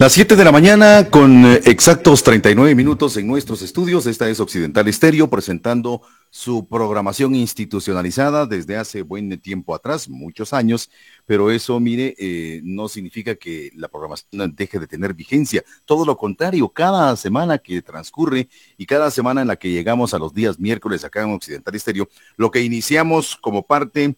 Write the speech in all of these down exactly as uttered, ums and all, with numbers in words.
Las siete de la mañana con eh, exactos treinta y nueve minutos en nuestros estudios. Esta es Occidental Estéreo presentando su programación institucionalizada desde hace buen tiempo atrás, muchos años, pero eso, mire, eh, no significa que la programación deje de tener vigencia. Todo lo contrario, cada semana que transcurre y cada semana en la que llegamos a los días miércoles acá en Occidental Estéreo, lo que iniciamos como parte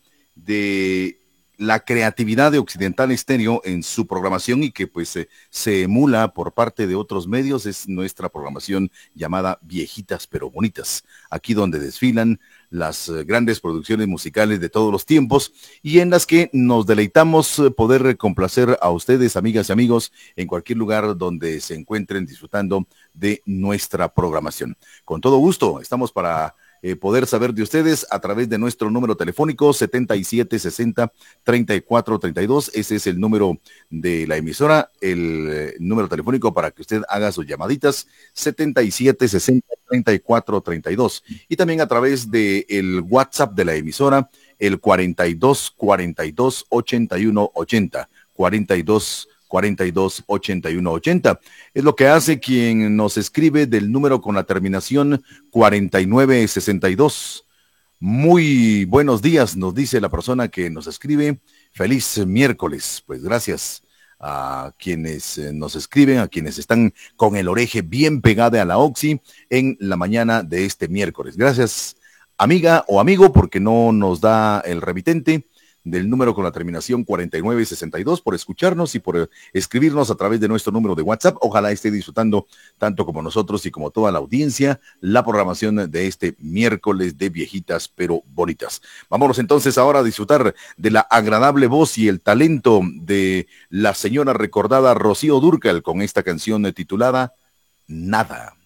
de la creatividad de Occidental Estéreo en su programación y que pues eh, se emula por parte de otros medios es nuestra programación llamada Viejitas pero Bonitas, aquí donde desfilan las eh, grandes producciones musicales de todos los tiempos y en las que nos deleitamos eh, poder complacer a ustedes, amigas y amigos, en cualquier lugar donde se encuentren disfrutando de nuestra programación. Con todo gusto, estamos para Eh, poder saber de ustedes a través de nuestro número telefónico setenta y siete sesenta treinta y cuatro treinta y dos. Ese es el número de la emisora, el eh, número telefónico para que usted haga sus llamaditas, setenta y siete sesenta treinta y cuatro treinta y dos. Y también a través de el WhatsApp de la emisora, el cuarenta y dos cuarenta y dos ochenta y uno ochenta, cuarenta y dos cuarenta y dos ochenta y uno ochenta. Es lo que hace quien nos escribe del número con la terminación cuarenta y nueve sesenta y dos. Muy buenos días, nos dice la persona que nos escribe. Feliz miércoles. Pues gracias a quienes nos escriben, a quienes están con el oreje bien pegada a la Oxy en la mañana de este miércoles. Gracias, amiga o amigo, porque no nos da el remitente del número con la terminación cuarenta y nueve sesenta y dos, por escucharnos y por escribirnos a través de nuestro número de WhatsApp. Ojalá esté disfrutando, tanto como nosotros y como toda la audiencia, la programación de este miércoles de Viejitas pero Bonitas. Vámonos entonces ahora a disfrutar de la agradable voz y el talento de la señora recordada Rocío Dúrcal con esta canción titulada Nada.